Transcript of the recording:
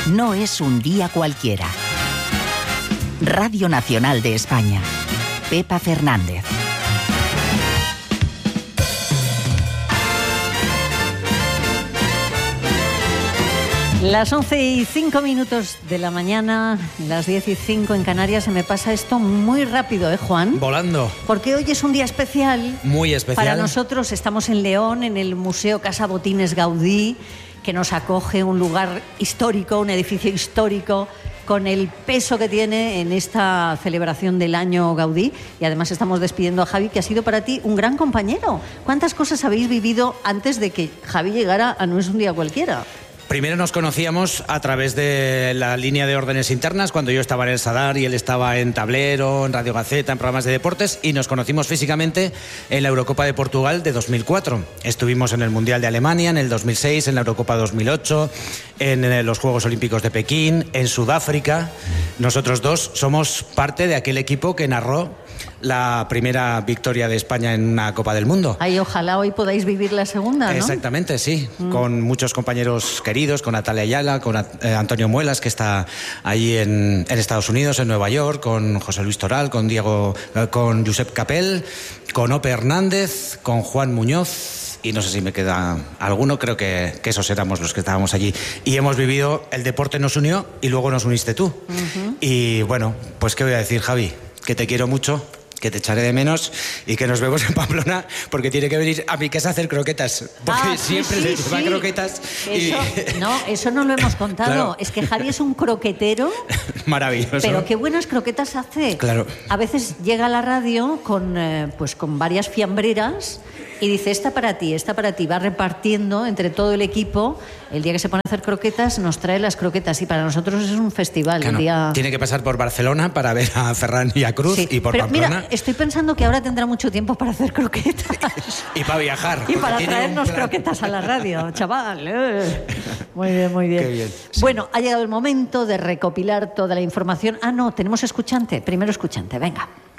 no es un día cualquiera. Radio Nacional de España. Pepa Fernández. Las 11:05 de la mañana, las 10:05 en Canarias. Se me pasa esto muy rápido, Juan? Volando. Porque hoy es un día especial. Muy especial. Para nosotros. Estamos en León, en el Museo Casa Botines Gaudí, que nos acoge, un lugar histórico, un edificio histórico, con el peso que tiene en esta celebración del año Gaudí. Y además estamos despidiendo a Javi, que ha sido para ti un gran compañero. ¿Cuántas cosas habéis vivido antes de que Javi llegara a No es un día cualquiera? Primero nos conocíamos a través de la línea de órdenes internas, cuando yo estaba en el Sadar y él estaba en Tablero, en Radio Gaceta, en programas de deportes, y nos conocimos físicamente en la Eurocopa de Portugal de 2004. Estuvimos en el Mundial de Alemania en el 2006, en la Eurocopa 2008, en los Juegos Olímpicos de Pekín, en Sudáfrica. Nosotros dos somos parte de aquel equipo que narró la primera victoria de España en una Copa del Mundo. Ay, ojalá hoy podáis vivir la segunda, ¿no? Exactamente, sí. Con muchos compañeros queridos, con Natalia Ayala, con Antonio Muelas, que está ahí en Estados Unidos, en Nueva York, con José Luis Toral, con Josep Capel, con Ope Hernández, con Juan Muñoz, y no sé si me queda alguno. Creo que esos éramos los que estábamos allí. Y hemos vivido, el deporte nos unió y luego nos uniste tú. Y bueno, pues qué voy a decir, Javi, que te quiero mucho, que te echaré de menos y que nos vemos en Pamplona, porque tiene que venir a mi casa a hacer croquetas, porque siempre le lleva croquetas. Eso no lo hemos contado. Claro. Es que Javi es un croquetero maravilloso. Pero qué buenas croquetas hace. Claro. A veces llega a la radio con varias fiambreras y dice, esta para ti. Va repartiendo entre todo el equipo. El día que se pone a hacer croquetas, nos trae las croquetas. Y para nosotros es un festival. Claro. Tiene que pasar por Barcelona para ver a Ferran y a Cruz, y por Pamplona. Mira, estoy pensando que ahora tendrá mucho tiempo para hacer croquetas. Y para viajar. Y para traernos croquetas a la radio, chaval. Muy bien, muy bien. Qué bien. Sí. Bueno, ha llegado el momento de recopilar toda la información. No, tenemos escuchante. Primero escuchante, venga.